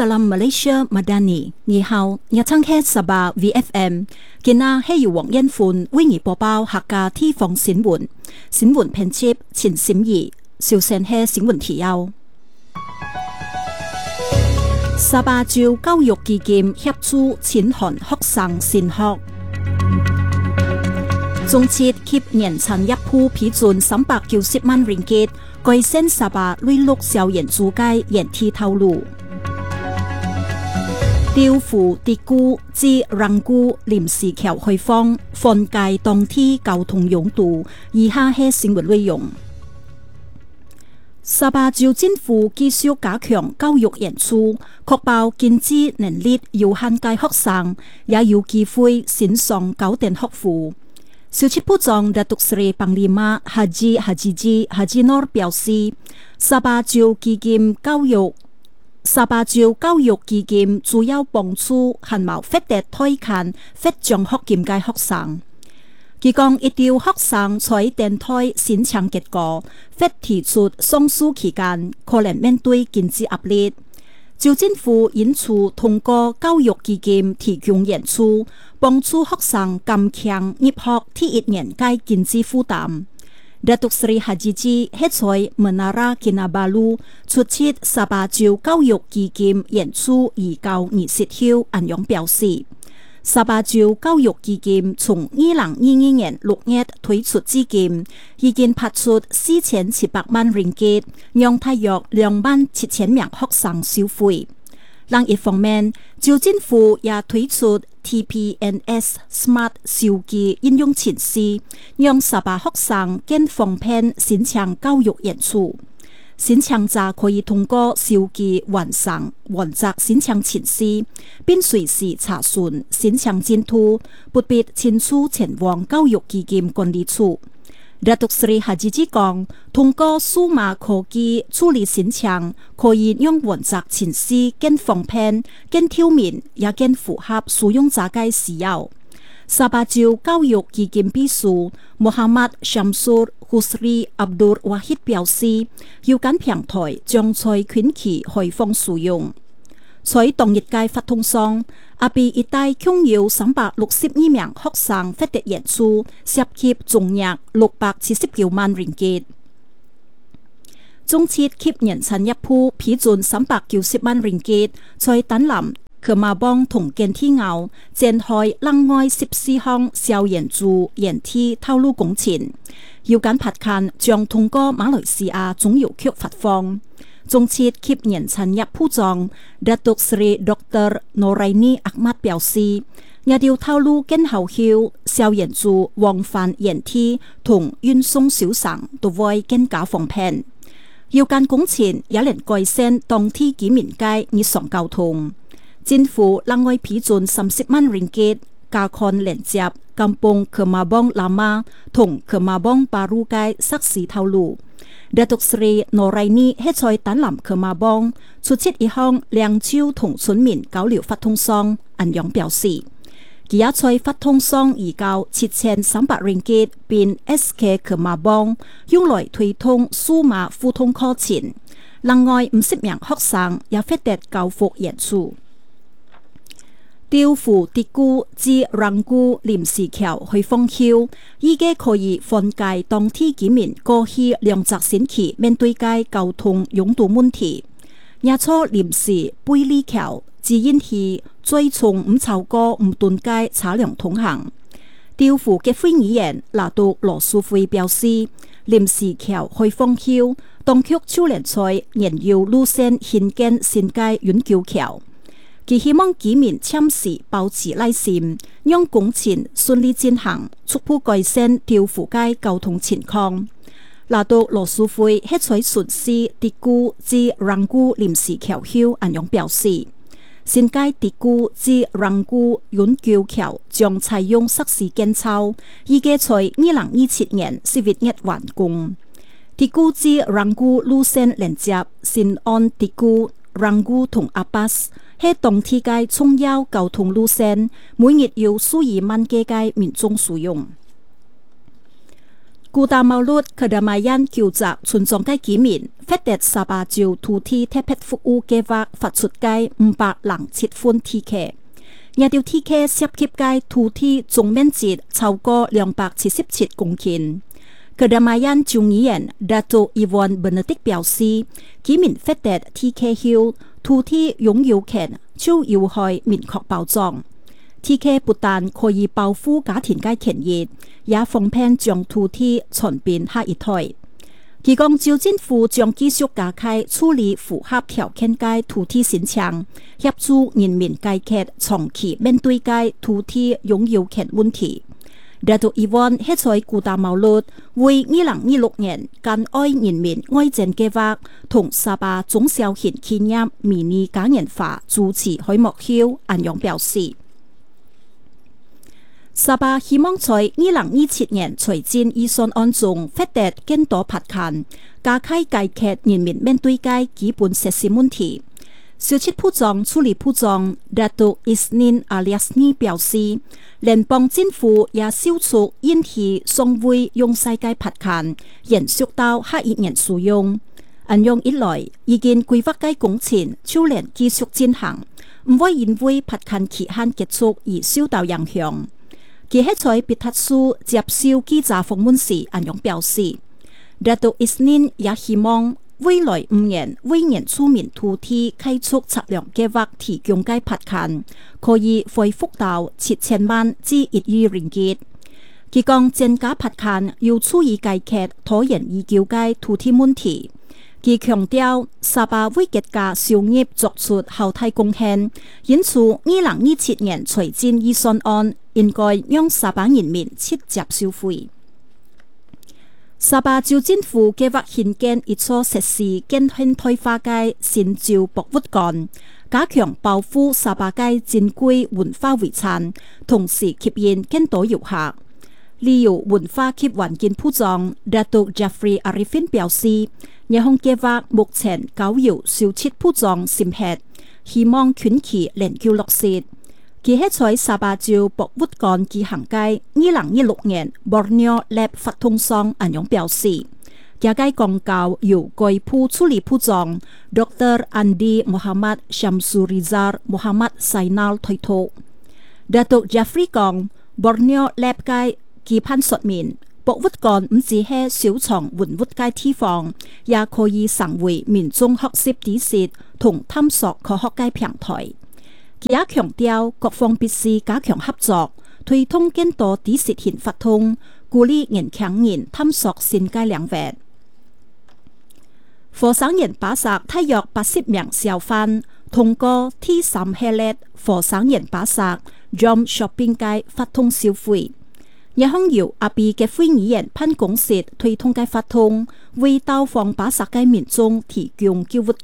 Salam Malaysia Madani， 你好，日聽係18 VFM， 今日係由黃欣歡為你播報客家地方新聞，新聞編輯陳閃儀，首先係新聞提要。18兆教育基金協助淺韓學生升學。中設給年產一戶批准390萬ringgit，改善18內陸校園租界延期透露。調赴迪姑至讓姑臨時橋開放，緩解當地交通擁堵。以下係新聞內容。18兆政府繼續加強教育演出，確保經濟能力有限嘅學生也有機會升上高等學府。小七部長Datuk Seri Panglima Haji Hajiji Haji Noor表示，18兆教育基金主要幫助還冇發達推近發獎學金嘅學生。佢講，一條學生在電台申請結果，發提出上訴期間，可能面對經濟壓力。州政府因此通過教育基金提供援助，幫助學生減輕入學第一年嘅經濟負擔。Datuk Seri Hajiji 係在Menara Kinabalu 出席18兆教育基金援助移交儀式後，咁樣表示，18兆教育基金從2022年6月推出至今，已經發出4700萬ringgit，讓大約27000名學生受惠。另一方面，州政府也推出 TPNS Smart 手機應用程式，讓18學生更方便申請教育援助。申請者可以通過手機完成申請程式，並隨時查詢申請進度，不必親自前往教育基金管理處。Datuk Seri Hajiji 講，通過數碼科技處理申請，可以讓完成程式更方便、更透明，也更符合使用者嘅需要。18兆教育基金秘書 Muhammad Syamsul Husri Abdul Wahid 表示，有關平台將在近期開放使用。在當日嘅發通上，阿比一帶共有362名學生獲得援助，涉及總額679萬ringgit。中設給年產一戶批准390萬ringgit，在丹南、科馬邦同建體牛展開另外14項校園租延期透露工程，有關拍刊將通過馬來西亞總郵局發放。中設給年產一鋪長 Datuk Seri Dr. Noraini Ahmad 表示，也要透露更後後校園租往返延期同運送小生都會更加方便。有關工程也能改善當地居民嘅日常交通。政府另外批准30萬ringgit加強連接甘榜科馬邦喇嘛同科馬邦巴魯嘅設施透露。Datuk Seri Noraini 係在丹南科馬邦出席一項兩州同村民交流發通上，咁樣表示，佢也在發通上移交7300ringgit 並 SK 科馬邦用來推動數碼互通課程。另外50名學生也獲得教育援助。調赴迪姑至讓姑臨時橋開放後，依家可以緩解當地居民過去2個星期面對嘅交通擁堵問題。也錯臨時貝利橋只引起最重唔超過5噸嘅車輛通行。調赴嘅會議員拿督羅淑慧表示，臨時橋開放後，當局就能在研究路線興建新嘅遠橋橋。佢希望居民暫時保持耐心，讓工程順利進行，逐步改善調赴嘅交通情況。拿督羅淑慧喺在巡視迪姑至讓姑臨時橋後，咁樣表示，新界迪姑至讓姑遠橋將採用設施建造，預計在2027年4月1完工。迪姑至讓姑路線連接新安迪姑、讓姑同阿巴斯。喺當地嘅重要交通路線，每日有數以萬計嘅民眾使用。 古達茂律佢哋咪因叫集村莊嘅居民，發達沙巴州土地特別服務計劃發出嘅507款 TK， 呢條 TK 涉及嘅土地總面積超過277公頃。佢哋咪因眾議員達到Iwan Benedik表示，居民發達 TK 後，土地擁有權就要去明確保障。TK 不但可以保護家庭嘅權益，也方便將土地傳遍下一代。佢講，州政府將繼續加開處理符合條件嘅土地申請，協助人民解決長期面對嘅土地擁有權問題。達到Iwan係在古達茂律為2026年關愛人民愛政計劃同沙巴中小型企業迷你嘉年華主持開幕後，安陽表示。沙巴希望在2027年財政預算案中發達更多撥款，加開解決人民面對嘅基本設施問題。消息部長處理部長Datuk Isnin Aliasni 表示，聯邦政府也消除延期尚未用晒嘅撥款，延續到下一年使用。安陽一來，已經規劃嘅工程就連繼續進行，唔會因為撥款期限結束而受到影響。佢喺在別特署接受記者訪問時，安陽表示，Datuk Isnin 也希望未來5年為原住民土地開闢測量計劃提供嘅撥款，可以恢復到7000萬至1億ringgit。佢講增加撥款要注意解決多人已久嘅土地問題。佢強調，沙巴為國家商業作出浩大貢獻，因此2027年財政預算案應該讓沙巴人民直接消費。沙巴州政府計劃興建一座設施更現代化嘅新州博物館，加強保護沙巴嘅珍貴文化遺產，同時吸引更多遊客。旅遊文化及環境部長Datuk Jafri Arifin 表示，呢項計劃目前交由消切部長審核，希望近期研究落實。佢喺在沙巴州博物館舉行嘅2016年 Borneo Lab 發通上安陽表示，這個廣告由該部處理部長 Dr. Andi Muhammad Shamsurizar Muhammad Sainal 推託。Datuk Jafri 講 Borneo Lab 嘅期盼說明，博物館唔只係收藏文物嘅地方，也可以成為民眾學習知識同探索科學嘅平台。佢也強調，各方必須加強合作，推動更多知識型發通，鼓勵年輕人探索新嘅領域。火山岩巴薩大約80名小販通過T3系列火山岩巴薩 Jom Shopping 嘅發通消費。一項由阿比嘅會議員辦公室推動嘅發通，為到訪巴薩嘅民眾提供購物